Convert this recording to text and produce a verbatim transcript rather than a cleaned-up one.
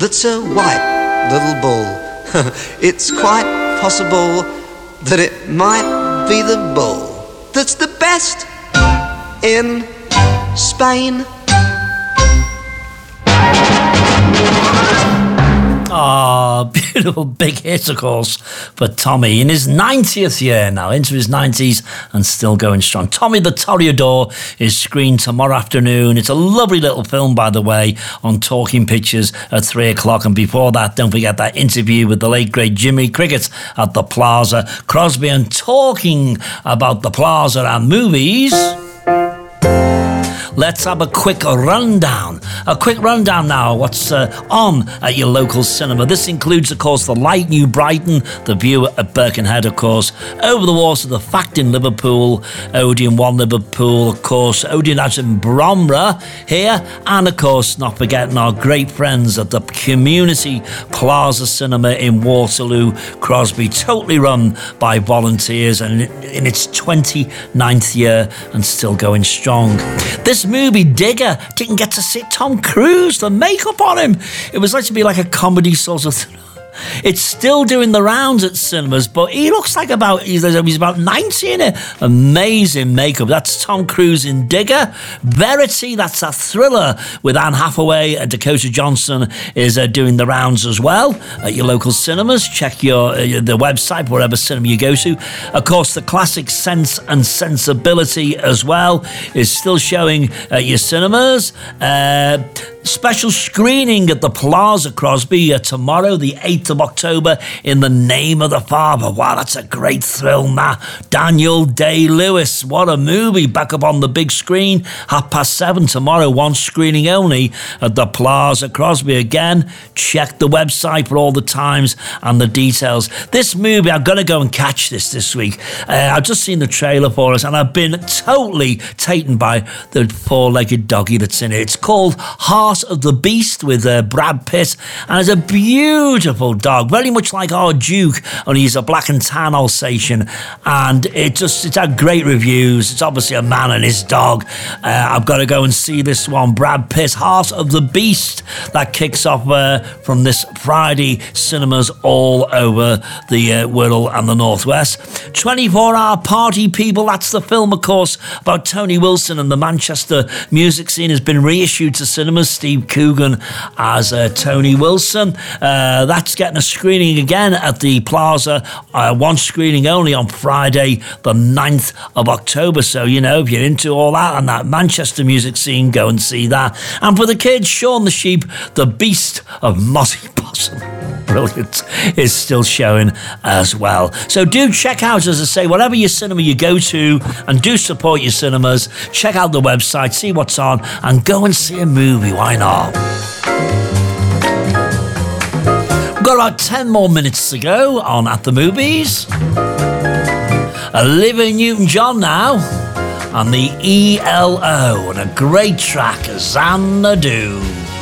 that's a white little bull. It's quite possible that it might be the bull that's the best in Spain. Ah, beautiful big hit, of course, for Tommy in his ninetieth year now, into his nineties and still going strong. Tommy the Toreador is screened tomorrow afternoon. It's a lovely little film, by the way, on Talking Pictures at three o'clock. And before that, don't forget that interview with the late, great Jimmy Cricket at the Plaza. Crosby, and talking about the Plaza and movies, let's have a quick rundown. A quick rundown now. What's uh, on at your local cinema? This includes, of course, The Light, New Brighton, The View at Birkenhead, of course, Over the Water, The Fact in Liverpool, Odeon One Liverpool, of course, Odeon House in Bromra here, and, of course, not forgetting our great friends at the Community Plaza Cinema in Waterloo, Crosby, totally run by volunteers and in its twenty-ninth year and still going strong. This movie, Digger, didn't get to see Tom Cruise, the makeup on him. It was like to be like a comedy sort of thing. It's still doing the rounds at cinemas, but he looks like about he's, he's about ninety in it. Amazing makeup. That's Tom Cruise in Digger. Verity, that's a thriller with Anne Hathaway. and Dakota Johnson is uh, doing the rounds as well at your local cinemas. Check your uh, the website, wherever cinema you go to. Of course, the classic Sense and Sensibility as well is still showing at your cinemas. Uh, special screening at the Plaza, Crosby, uh, tomorrow, the eighth of October, In the Name of the Father. Wow, that's a great thrill, nah. Daniel Day-Lewis, what a movie, back up on the big screen, half past seven tomorrow, one screening only at the Plaza, Crosby. Again, check the website for all the times and the details. This movie, I'm going to go and catch this this week. Uh, I've just seen the trailer for us, and I've been totally taken by the four-legged doggy that's in it. It's called Heart of the Beast with uh, Brad Pitt, and it's a beautiful dog, very much like our Duke, only he's a black and tan Alsatian, and it just it's had great reviews. It's obviously a man and his dog. Uh, I've got to go and see this one, Brad Pitt, Heart of the Beast, that kicks off uh, from this Friday, cinemas all over the uh, Wirral and the Northwest. twenty-four hour Party People, that's the film, of course, about Tony Wilson and the Manchester music scene, has been reissued to cinemas. Steve Coogan as uh, Tony Wilson. Uh, that's getting a screening again at the Plaza, uh, one screening only on Friday the ninth of October. So, you know, if you're into all that and that Manchester music scene, go and see that. And for the kids, Shaun the Sheep, The Beast of Mossy Possum, brilliant, is still showing as well. So do check out, as I say, whatever your cinema you go to, and do support your cinemas. Check out the website, see what's on, and go and see a movie. Why not? We've got about ten more minutes to go on At the Movies. Olivia Newton-John now, and the E L O, and a great track, Xanadu.